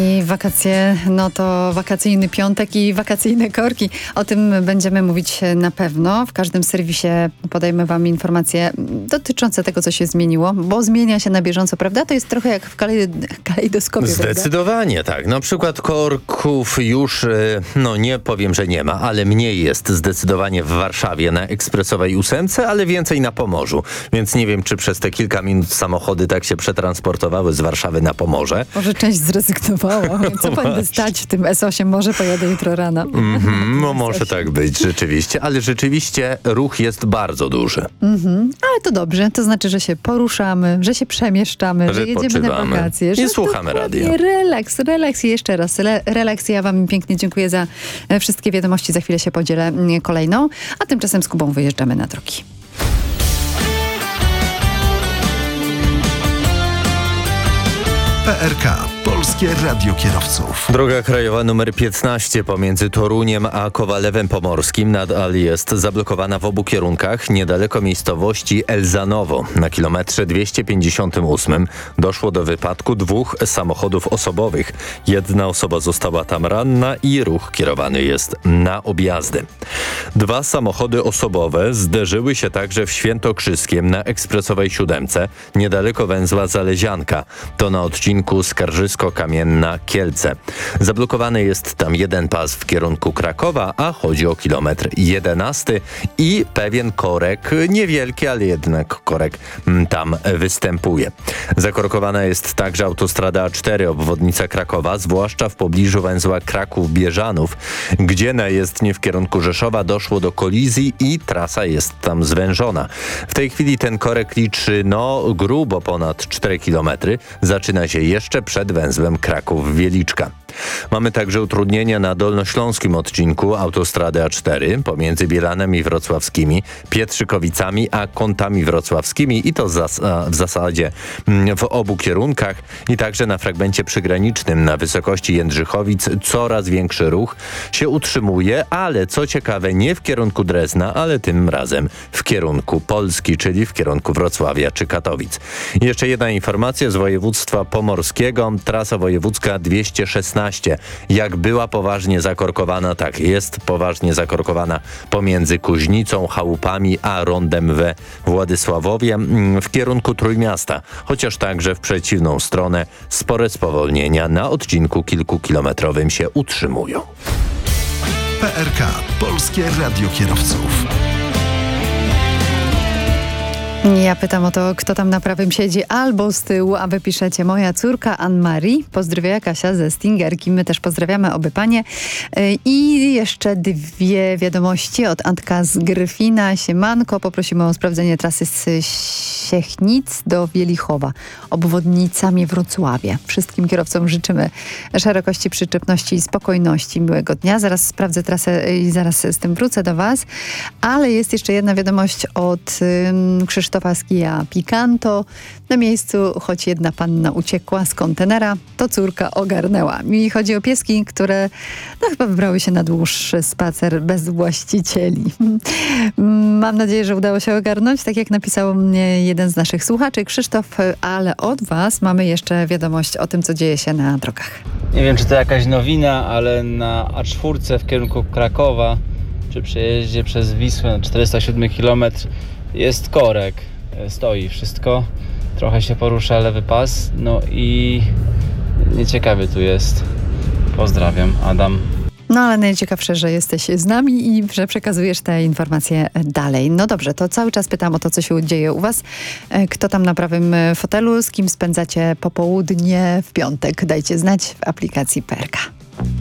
I wakacje, no to wakacyjny piątek i wakacyjne korki. O tym będziemy mówić na pewno. W każdym serwisie podajmy wam informacje dotyczące tego, co się zmieniło, bo zmienia się na bieżąco, prawda? To jest trochę jak w kalejdoskopie. Zdecydowanie tak. Na przykład korków już, nie powiem, że nie ma, ale mniej jest zdecydowanie w Warszawie na ekspresowej 8, ale więcej na Pomorzu. Więc nie wiem, czy przez te kilka minut samochody tak się przetransportowały z Warszawy na Pomorze. Może część zrezygnowała. Co będę stać w tym S8? Może pojadę jutro rano. Może tak być rzeczywiście, ale rzeczywiście ruch jest bardzo duży. Ale to dobrze. To znaczy, że się poruszamy, że się przemieszczamy, że jedziemy na wakacje. I słuchamy radia. Relaks i jeszcze raz relaks. Ja wam pięknie dziękuję za wszystkie wiadomości. Za chwilę się podzielę kolejną. A tymczasem z Kubą wyjeżdżamy na drogi. PRK. Polskie Radio Kierowców. Droga krajowa numer 15 pomiędzy Toruniem a Kowalewem Pomorskim nadal jest zablokowana w obu kierunkach. Niedaleko miejscowości Elzanowo na kilometrze 258 doszło do wypadku dwóch samochodów osobowych. Jedna osoba została tam ranna i ruch kierowany jest na objazdy. Dwa samochody osobowe zderzyły się także w Świętokrzyskiem na ekspresowej 7 niedaleko węzła Zalezianka. To na odcinku Skarżysko-Kamienna Kielce. Zablokowany jest tam jeden pas w kierunku Krakowa, a chodzi o kilometr 11 i pewien korek, niewielki, ale jednak korek tam występuje. Zakorkowana jest także autostrada A4, obwodnica Krakowa, zwłaszcza w pobliżu węzła Kraków-Bieżanów, gdzie na jezdni w kierunku Rzeszowa doszło do kolizji i trasa jest tam zwężona. W tej chwili ten korek liczy grubo ponad 4 km. Zaczyna się jeszcze przed węzłem Kraków-Wieliczka. Mamy także utrudnienia na dolnośląskim odcinku autostrady A4 pomiędzy Bielanem i Wrocławskimi, Pietrzykowicami a Kątami Wrocławskimi i to w zasadzie w obu kierunkach i także na fragmencie przygranicznym na wysokości Jędrzychowic coraz większy ruch się utrzymuje, ale co ciekawe nie w kierunku Drezna, ale tym razem w kierunku Polski, czyli w kierunku Wrocławia czy Katowic. I jeszcze jedna informacja z województwa pomorskiego. Trasa wojewódzka 216. Jak była poważnie zakorkowana, tak jest poważnie zakorkowana pomiędzy Kuźnicą, Chałupami a rondem we Władysławowie w kierunku Trójmiasta. Chociaż także w przeciwną stronę spore spowolnienia na odcinku kilkukilometrowym się utrzymują. PRK. Polskie Radio Kierowców. Ja pytam o to, kto tam na prawym siedzi albo z tyłu, a wy piszecie moja córka Anne-Marie. Pozdrawia Kasia ze Stingerki. My też pozdrawiamy obie panie. I jeszcze dwie wiadomości od Antka z Gryfina. Siemanko, poprosimy o sprawdzenie trasy z Siechnic do Wielichowa, obwodnicami Wrocławia. Wszystkim kierowcom życzymy szerokości, przyczepności i spokojności. Miłego dnia. Zaraz sprawdzę trasę i zaraz z tym wrócę do was. Ale jest jeszcze jedna wiadomość od Krzysztofa z Kia Picanto. Na miejscu choć jedna panna uciekła z kontenera, to córka ogarnęła. Mi chodzi o pieski, które chyba wybrały się na dłuższy spacer bez właścicieli. Mam nadzieję, że udało się ogarnąć, tak jak napisał mnie jeden z naszych słuchaczy, Krzysztof, ale od was mamy jeszcze wiadomość o tym, co dzieje się na drogach. Nie wiem, czy to jakaś nowina, ale na A4 w kierunku Krakowa, przy przejeździe przez Wisłę, 407 km, jest korek, stoi wszystko, trochę się porusza lewy pas, i nieciekawy tu jest. Pozdrawiam, Adam. Ale najciekawsze, że jesteś z nami i że przekazujesz te informacje dalej. No dobrze, to cały czas pytam o to, co się dzieje u was. Kto tam na prawym fotelu, z kim spędzacie popołudnie w piątek? Dajcie znać w aplikacji PRK.